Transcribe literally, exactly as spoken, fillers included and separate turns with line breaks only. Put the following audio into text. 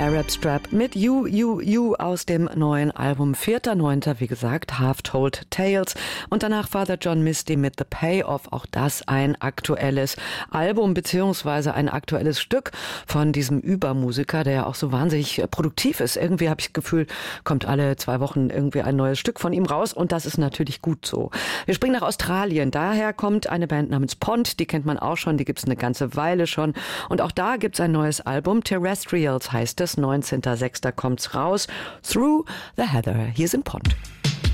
Arab Strap mit You, You, You aus dem neuen Album vierter neunter Wie gesagt, Half-Told Tales. Und danach Father John Misty mit The Payoff. Auch das ein aktuelles Album beziehungsweise ein aktuelles Stück von diesem Übermusiker, der ja auch so wahnsinnig produktiv ist. Irgendwie habe ich das Gefühl, kommt alle zwei Wochen irgendwie ein neues Stück von ihm raus. Und das ist natürlich gut so. Wir springen nach Australien. Daher kommt eine Band namens Pond. Die kennt man auch schon. Die gibt es eine ganze Weile schon. Und auch da gibt es ein neues Album. Terrestrials heißt es. neunzehnter sechster kommt's raus. Through the Heather. Hier sind Pond.